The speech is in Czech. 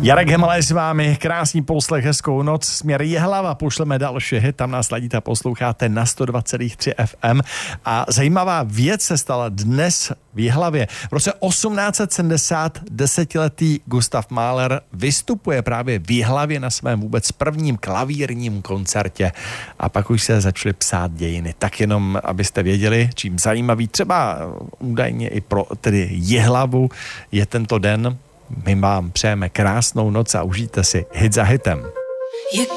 Jarek Hemalej s vámi, krásný poslech, hezkou noc, směr Jihlava, pošleme další hit, tam nás ladíte, posloucháte na 102,3 FM a zajímavá věc se stala dnes v Jihlavě. V roce 1870 desetiletý Gustav Mahler vystupuje právě v Jihlavě na svém vůbec prvním klavírním koncertě a pak už se začaly psát dějiny. Tak jenom, abyste věděli, čím zajímavý, třeba údajně i pro tedy Jihlavu je tento den. My vám přejeme krásnou noc a užijte si hit za hitem.